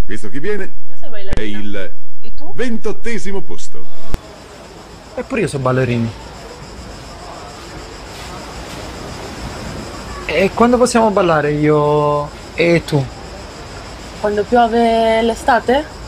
Visto chi viene, Io sono è ballerina. il E tu? 28° posto. Eppure io so ballerini. E quando possiamo ballare io e tu? Quando piove l'estate?